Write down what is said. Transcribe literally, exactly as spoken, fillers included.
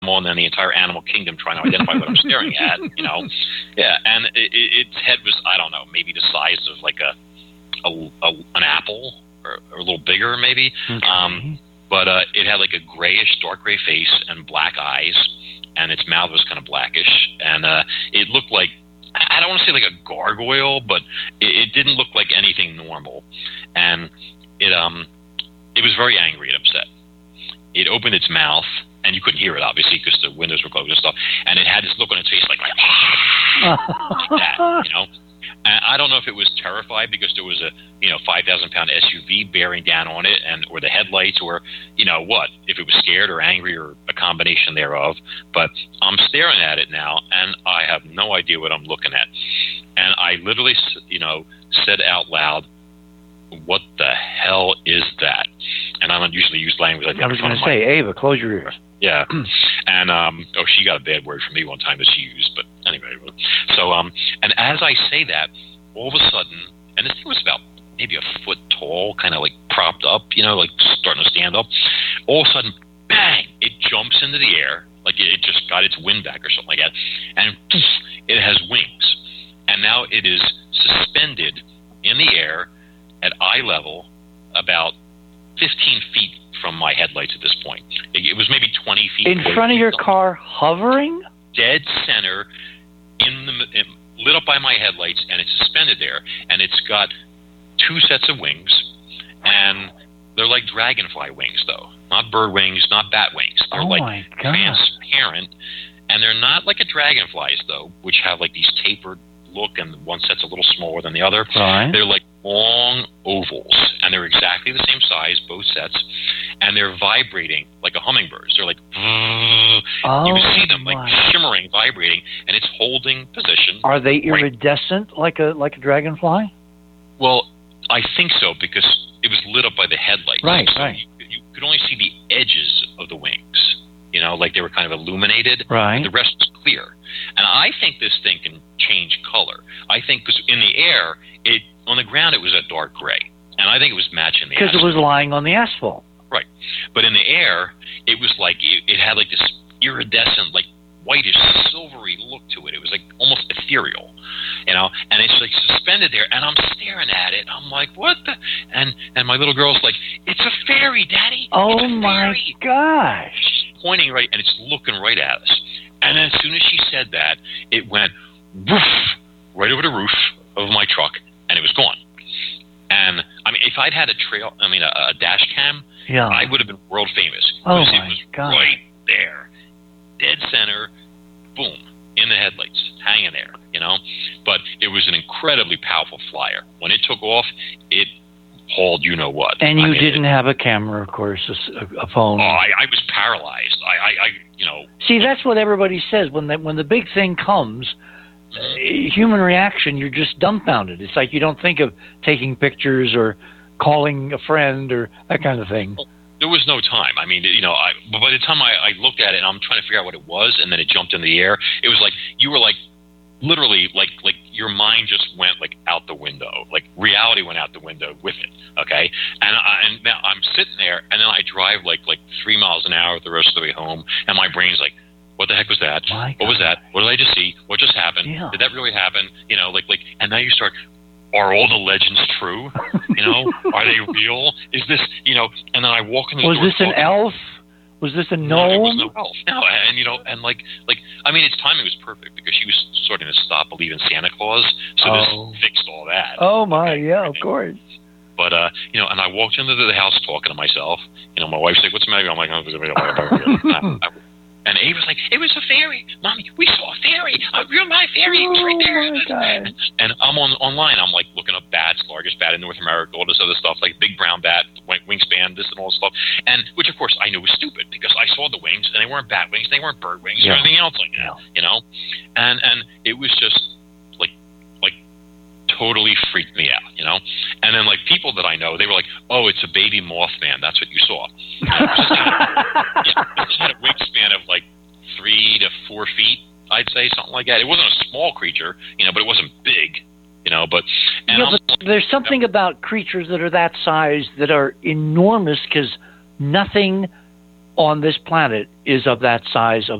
and then the entire animal kingdom trying to identify what I'm staring at, you know. Yeah, and it, it, its head was, I don't know, maybe the size of like a, a, a an apple or, or a little bigger maybe. Okay. Um, but uh, it had like a grayish, dark gray face and black eyes, and its mouth was kind of blackish, and uh, it looked like, I don't want to say like a gargoyle, but it, it didn't look like anything normal, and it um it was very angry and upset. It opened its mouth, and you couldn't hear it, obviously, because the windows were closed and stuff. And it had this look on its face like, like that, you know. And I don't know if it was terrified because there was a, you know, five thousand pound S U V bearing down on it, and or the headlights, or, you know, what, if it was scared or angry or a combination thereof. But I'm staring at it now, and I have no idea what I'm looking at. And I literally, you know, said out loud, "What the hell is that?" And I don't usually use language like that. I was going to say, Ava, close your ears. Yeah. And, um, oh, she got a bad word from me one time that she used, but anyway. So, um, and as I say that, all of a sudden, and this thing was about maybe a foot tall, kind of like propped up, you know, like starting to stand up. All of a sudden, bang, it jumps into the air, like it just got its wind back or something like that. And it has wings. And now it is suspended in the air at eye level about fifteen feet from my headlights at this point. It was maybe twenty feet. In front of your car, hovering? Dead center, in the in, lit up by my headlights, and it's suspended there. And it's got two sets of wings, and they're like dragonfly wings, though. Not bird wings, not bat wings. They're oh like my God. transparent, and they're not like a dragonfly's, though, which have like these tapered look, and one set's a little smaller than the other. Right. They're like long ovals, and they're exactly the same size, both sets, and they're vibrating like a hummingbird's. They're like, oh, you can see them like my. shimmering, vibrating, and it's holding position. Are they right. iridescent like a like a dragonfly? Well, I think so, because it was lit up by the headlights. Right, so right. You, you could only see the edges of the wings, you know, like they were kind of illuminated. Right. The rest was clear. And I think this thing can change color. I think because in the air, it on the ground, it was a dark gray. And I think it was matching the Because it was lying on the asphalt. Right. But in the air, it was like, it, it had like this iridescent, like whitish, silvery look to it. It was like almost ethereal, you know, and it's like suspended there, and I'm staring at it. I'm like, what the? And and my little girl's like, it's a fairy, Daddy. Oh, it's a my fairy. gosh. She's pointing right, and it's looking right at us. And then as soon as she said that, it went woof, right over the roof of my truck, and it was gone. And, I mean, if I'd had a trail, I mean, a, a dash cam, yeah. I would have been world famous. Oh, because my it was God. right there, dead center, boom, in the headlights, hanging there, you know? But it was an incredibly powerful flyer. When it took off, it hauled you-know-what. And you I mean, didn't it, have a camera, of course, a, a phone. Oh, I, I was paralyzed. I, I, I, you know. See, that's what everybody says. When the, when the big thing comes, uh, human reaction, you're just dumbfounded. It's like you don't think of taking pictures or calling a friend or that kind of thing. Well, there was no time. I mean, you know, I, but by the time I, I looked at it and I'm trying to figure out what it was, and then it jumped in the air, it was like, you were like, literally, like, like your mind just went like out the window. Like reality went out the window with it. Okay. And I, and now I'm sitting there, and then I drive like, like three miles an hour the rest of the way home. And my brain's like, what the heck was that? My what was God. that? What did I just see? What just happened? Yeah. Did that really happen? You know, like, like, and now you start, are all the legends true? You know, are they real? Is this, you know, and then I walk in the Was store. this an elf? Was this a No, there was gnome? no elf. No, and you know, and like, like, I mean, its timing was perfect because she was starting to stop believing Santa Claus, so Oh. this fixed all that. Oh, my, Okay, yeah, of right? course. But uh, you know, and I walked into the house talking to myself. You know, my wife's like, "What's the matter?" I'm like, oh, I, I, and Ava's like, "It was a fairy, Mommy. We saw a fairy, a real live fairy. It was right there." Oh, my God. And I'm on online. I'm like looking up bats, largest bat in North America, all this other stuff, like big brown bat, wing- wingspan, this and all this stuff. And which, of course, I knew was stupid because I saw the wings, and they weren't bat wings, they weren't bird wings, Yeah. or anything else like that. Yeah. You know, and and it was just like like totally freaked me out. You know, and then like people that I know, they were like, "Oh, it's a baby Mothman. That's what you saw." You know, it just had, yeah, it just had a wingspan of like three to four feet. I'd say something like that. It wasn't a small creature, you know, but it wasn't big, you know. But, and Yeah, I'm, but there's something about creatures that are that size that are enormous because nothing on this planet is of that size of